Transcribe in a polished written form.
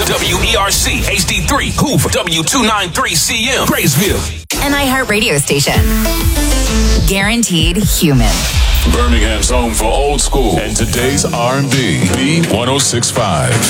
WERC HD3 Hoover, W293CM Graysville. An iHeartRadio station. Guaranteed human. Birmingham's home for old school and today's R&B. B 106.5.